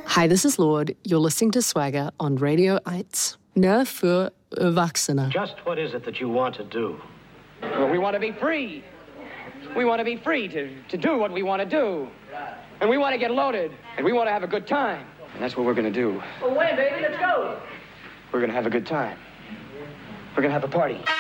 Hi, this is Lord. You're listening to Swagger on Radio 8. Nur für Erwachsene. Just what is it that you want to do? Well, we want to be free. We want to be free to do what we want to do. And we want to get loaded. And we want to have a good time. And that's what we're going to do. Well, when, baby? Let's go. We're going to have a good time. We're going to have a party.